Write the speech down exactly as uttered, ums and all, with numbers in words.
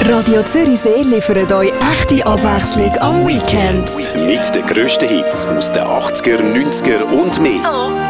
Radio Zürichsee liefert euch echte Abwechslung am Weekend. Mit den grössten Hits aus den achtziger, neunziger und mehr. So